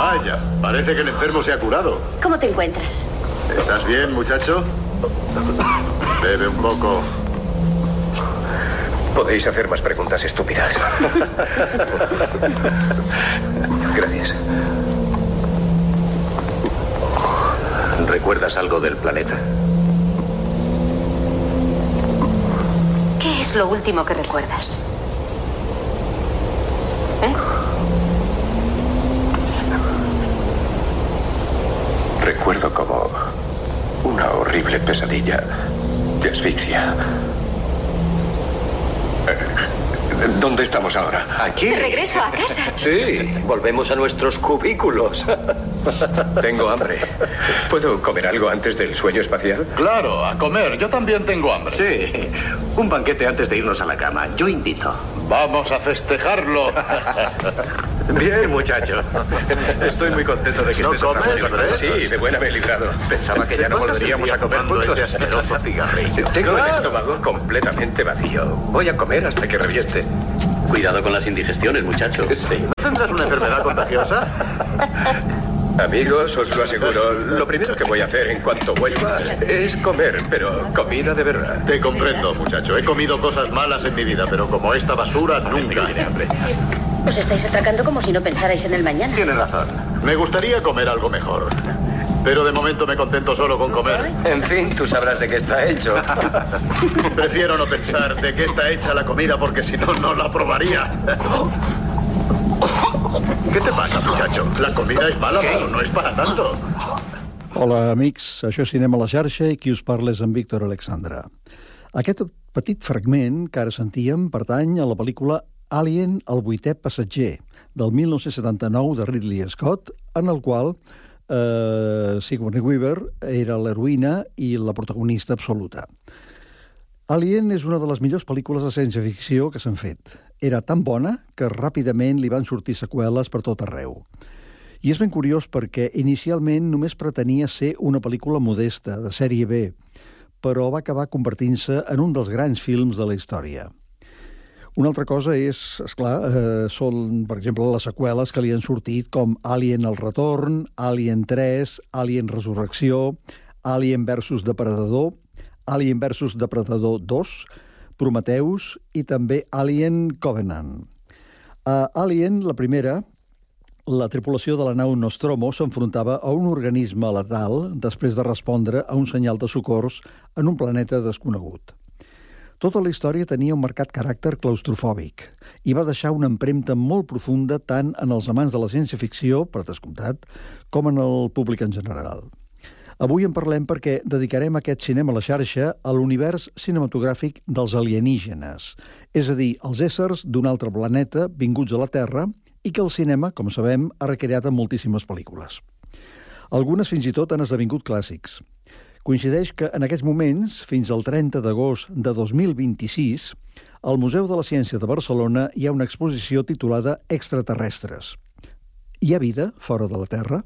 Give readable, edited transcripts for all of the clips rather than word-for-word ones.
Vaya, parece que el enfermo se ha curado. ¿Cómo te encuentras? ¿Estás bien, muchacho? Bebe un poco. Podéis hacer más preguntas estúpidas. Gracias. ¿Recuerdas algo del planeta? ¿Qué es lo último que recuerdas? Recuerdo como una horrible pesadilla de asfixia. ¿Dónde estamos ahora? Aquí. De regreso a casa. Sí, volvemos a nuestros cubículos. Tengo hambre. ¿Puedo comer algo antes del sueño espacial? Claro, a comer. Yo también tengo hambre. Sí, un banquete antes de irnos a la cama. Yo invito. Vamos a festejarlo. Bien, muchacho. Estoy muy contento de que ¿No estés otra comes, vez con nosotros. Sí, de buena me he librado. Pensaba que ya no volveríamos a comer juntos. ese asqueroso cigarrillo. Tengo el estómago completamente vacío. Voy a comer hasta que reviente. Cuidado con las indigestiones, muchacho. Sí. ¿No tendrás una enfermedad contagiosa? Amigos, os lo aseguro, lo primero que voy a hacer en cuanto vuelva es comer, pero comida de verdad. Te comprendo, muchacho. He comido cosas malas en mi vida, pero como esta basura, nunca. Os estáis atracando como si no pensarais en el mañana. Tienes razón. Me gustaría comer algo mejor. Pero de momento me contento solo con comer. En fin, tú sabrás de qué está hecho. Prefiero no pensar de qué está hecha la comida porque si no, no la probaría. ¿Qué te pasa, muchacho? La comida és mala, però no és para tanto. Hola, amics. Això és Cinema a la xarxa i qui us parla és en Víctor Alexandra. Aquest petit fragment que ara sentíem pertany a la pel·lícula Alien, el vuitè passatger, del 1979 de Ridley Scott, en el qual Sigourney Weaver era l'heroïna i la protagonista absoluta. Alien és una de les millors pel·lícules de ciència-ficció que s'han fet. Era tan bona que ràpidament li van sortir seqüeles per tot arreu. I és ben curiós perquè inicialment només pretenia ser una pel·lícula modesta, de sèrie B, però va acabar convertint-se en un dels grans films de la història. Una altra cosa és, esclar, són, per exemple, les seqüeles que li han sortit com Alien el retorn, Alien 3, Alien Resurrecció, Alien versus Depredador, Alien versus Depredador 2, Prometheus i també Alien Covenant. A Alien, la primera, la tripulació de la nau Nostromo s'enfrontava a un organisme letal després de respondre a un senyal de socors en un planeta desconegut. Tota la història tenia un marcat caràcter claustrofòbic i va deixar una empremta molt profunda tant en els amants de la ciència-ficció, per descomptat, com en el públic en general. Avui en parlem perquè dedicarem aquest cinema a la xarxa a l'univers cinematogràfic dels alienígenes, és a dir, els éssers d'un altre planeta vinguts a la Terra i que el cinema, com sabem, ha recreat en moltíssimes pel·lícules. Algunes fins i tot han esdevingut clàssics. Coincideix que en aquests moments, fins al 30 d'agost de 2026, al Museu de la Ciència de Barcelona hi ha una exposició titulada Extraterrestres. Hi ha vida fora de la Terra?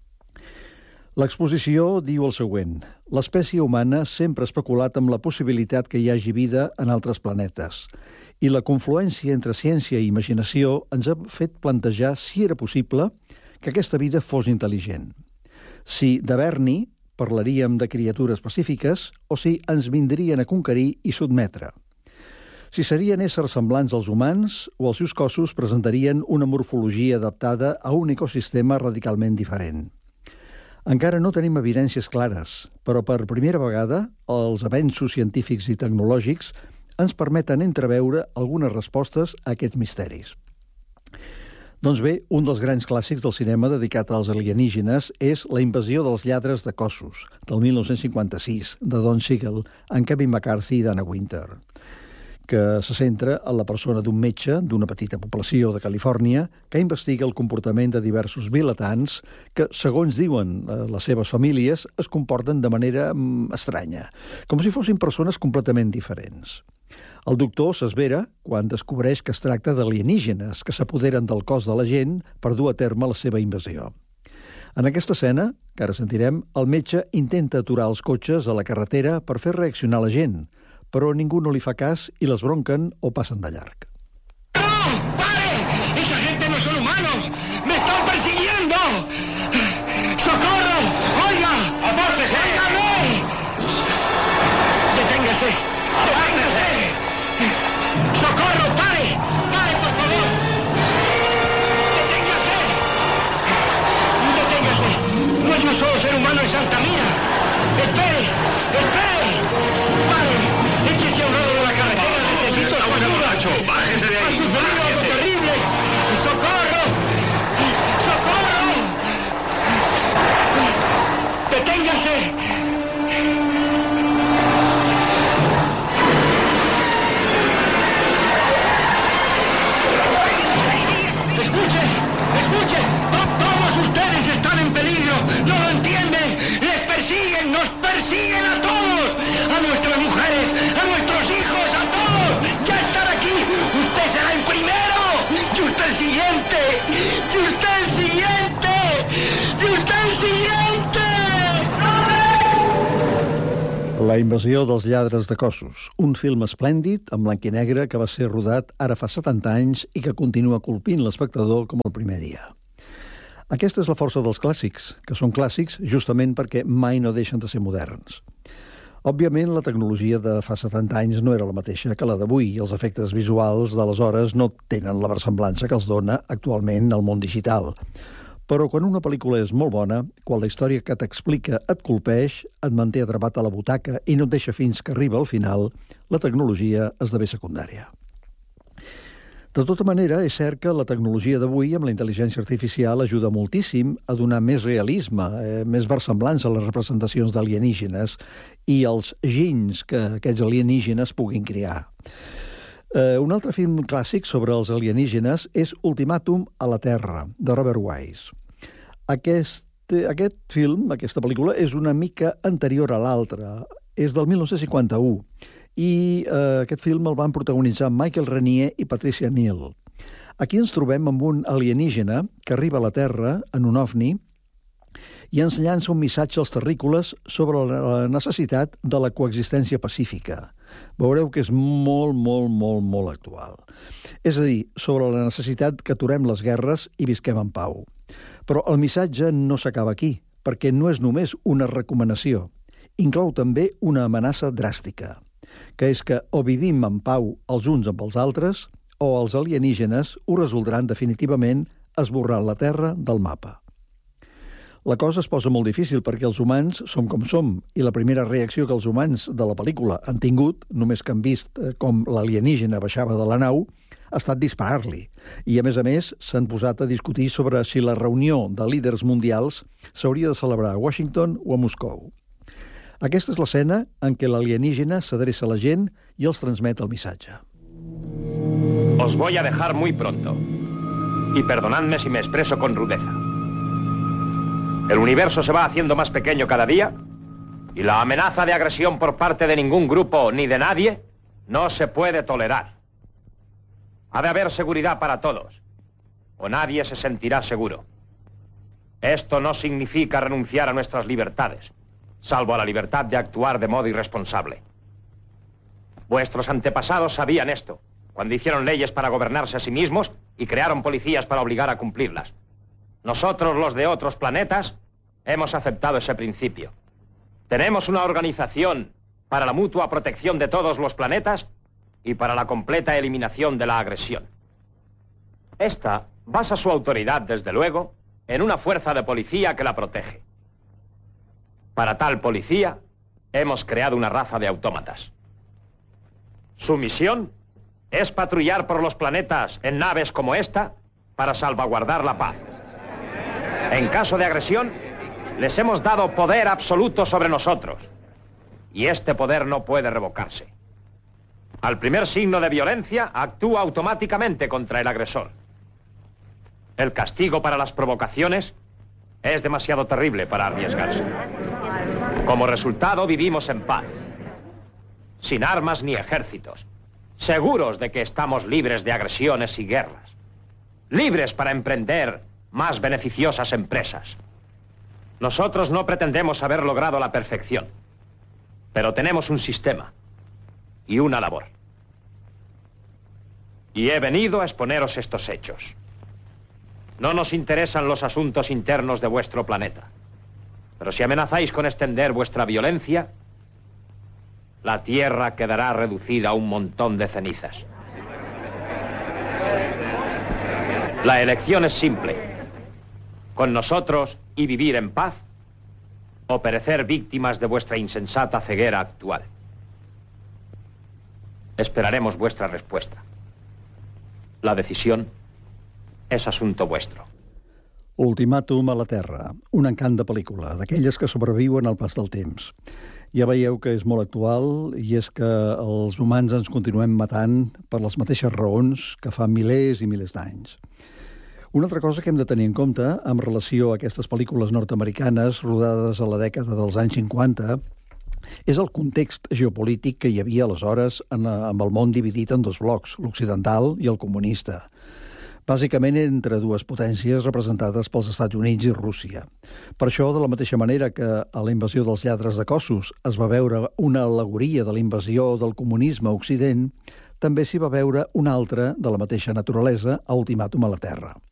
L'exposició diu el següent: l'espècie humana sempre ha especulat amb la possibilitat que hi hagi vida en altres planetes i la confluència entre ciència i imaginació ens ha fet plantejar si era possible que aquesta vida fos intel·ligent. Si d'haver-n'hi parlaríem de criatures pacífiques o si ens vindrien a conquerir i sotmetre. Si serien éssers semblants als humans o els seus cossos presentarien una morfologia adaptada a un ecosistema radicalment diferent. Encara no tenim evidències clares, però per primera vegada els avenços científics i tecnològics ens permeten entreveure algunes respostes a aquests misteris. Doncs bé, un dels grans clàssics del cinema dedicat als alienígenes és La invasió dels lladres de cossos, del 1956, de Don Siegel, amb Kevin McCarthy i Dana Winter, que se centra en la persona d'un metge d'una petita població de Califòrnia que investiga el comportament de diversos vilatans que, segons diuen les seves famílies, es comporten de manera estranya, com si fossin persones completament diferents. El doctor s'esvera quan descobreix que es tracta d'alienígenes que s'apoderen del cos de la gent per dur a terme la seva invasió. En aquesta escena, que ara sentirem, el metge intenta aturar els cotxes a la carretera per fer reaccionar la gent, però ningú no li fa cas i les bronquen o passen de llarg. ¡No! ¡Pare! ¡Esa gente no son humanos! ¡Me están persiguiendo! muriendo! ¡Socorro! ¡Oiga! ¡Apártese! ¡Óigame! ¡Deténgase! ¡Apártese! ¡Socorro! ¡Pare! ¡Pare, por favor! ¡Deténgase! ¡Deténgase! No hay un solo ser humano en Santa Mía. ¡Espere! ¡Espere! ¡Pare! ¡Échese a un lado de la carretera! ¡Necesito su ayuda! ¡Bájese de ahí! ¡Ha sucedido algo terrible! ¡Socorro! ¡Socorro! ¡Deténgase! ¡Escuche! ¡Escuche! ¡Todos ustedes están en peligro! ¡No lo entienden! ¡Les persiguen! ¡Nos persiguen a todos! ¡A nuestras mujeres! ¡A nuestros hijos! ¡A todos! ¡Ya están aquí! ¡Usted será el primero! ¡Y usted el siguiente! ¡Y usted el siguiente! ¡Y usted el siguiente! La invasió dels lladres de cossos, un film esplèndid en blanc i negre que va ser rodat ara fa 70 anys i que continua colpint l'espectador com el primer dia. Aquesta és la força dels clàssics, que són clàssics justament perquè mai no deixen de ser moderns. Òbviament, la tecnologia de fa 70 anys no era la mateixa que la d'avui i els efectes visuals d'aleshores no tenen la versemblança que els dona actualment el món digital. Però quan una pel·lícula és molt bona, quan la història que t'explica et colpeix, et manté atrapat a la butaca i no et deixa fins que arriba al final, la tecnologia esdevé secundària. De tota manera, és cert que la tecnologia d'avui, amb la intel·ligència artificial, ajuda moltíssim a donar més realisme, més versemblança a les representacions d'alienígenes i als ginys que aquests alienígenes puguin crear. Un altre film clàssic sobre els alienígenes és Ultimàtum a la Terra, de Robert Wise. Aquest film, aquesta pel·lícula, és una mica anterior a l'altre. És del 1951 i aquest film el van protagonitzar Michael Renier i Patricia Neal. Aquí ens trobem amb un alienígena que arriba a la Terra en un ovni i ens llança un missatge als terrícoles sobre la necessitat de la coexistència pacífica. Veureu que és molt actual. És a dir, sobre la necessitat que aturem les guerres i visquem en pau. Però el missatge no s'acaba aquí, perquè no és només una recomanació. Inclou també una amenaça dràstica, que és que o vivim en pau els uns amb els altres, o els alienígenes ho resoldran definitivament esborrant la Terra del mapa. La cosa es posa molt difícil perquè els humans som com som i la primera reacció que els humans de la pel·lícula han tingut, només que han vist com l'alienígena baixava de la nau, ha estat disparar-li. I, a més, s'han posat a discutir sobre si la reunió de líders mundials s'hauria de celebrar a Washington o a Moscou. Aquesta és l'escena en què l'alienígena s'adreça a la gent i els transmet el missatge. Os voy a dejar muy pronto. Y perdonadme si me expreso con rudeza. El universo se va haciendo más pequeño cada día y la amenaza de agresión por parte de ningún grupo ni de nadie no se puede tolerar. Ha de haber seguridad para todos, o nadie se sentirá seguro. Esto no significa renunciar a nuestras libertades, salvo a la libertad de actuar de modo irresponsable. Vuestros antepasados sabían esto, cuando hicieron leyes para gobernarse a sí mismos y crearon policías para obligar a cumplirlas. Nosotros, los de otros planetas, hemos aceptado ese principio. Tenemos una organización para la mutua protección de todos los planetas y para la completa eliminación de la agresión. Esta basa su autoridad, desde luego, en una fuerza de policía que la protege. Para tal policía, hemos creado una raza de autómatas. Su misión es patrullar por los planetas en naves como esta para salvaguardar la paz. En caso de agresión, les hemos dado poder absoluto sobre nosotros. Y este poder no puede revocarse. Al primer signo de violencia, actúa automáticamente contra el agresor. El castigo para las provocaciones es demasiado terrible para arriesgarse. Como resultado, vivimos en paz, sin armas ni ejércitos, seguros de que estamos libres de agresiones y guerras, libres para emprender más beneficiosas empresas. Nosotros no pretendemos haber logrado la perfección, pero tenemos un sistema y una labor. Y he venido a exponeros estos hechos. No nos interesan los asuntos internos de vuestro planeta. Pero si amenazáis con extender vuestra violencia, la Tierra quedará reducida a un montón de cenizas. La elección es simple. Con nosotros y vivir en paz, o perecer víctimas de vuestra insensata ceguera actual. Esperaremos vuestra respuesta. La decisión és assumpte vuestro. Ultimàtum a la Terra, un encant de pel·lícula, d'aquelles que sobreviuen al pas del temps. Ja veieu que és molt actual i és que els humans ens continuem matant per les mateixes raons que fa milers i milers d'anys. Una altra cosa que hem de tenir en compte amb relació a aquestes pel·lícules nord-americanes rodades a la dècada dels anys 50 és el context geopolític que hi havia aleshores amb el món dividit en dos blocs, l'occidental i el comunista. Bàsicament entre dues potències representades pels Estats Units i Rússia. Per això, de la mateixa manera que a la invasió dels lladres de cossos es va veure una al·legoria de la invasió del comunisme a Occident, també s'hi va veure una altra de la mateixa naturalesa a Ultimàtum a la Terra.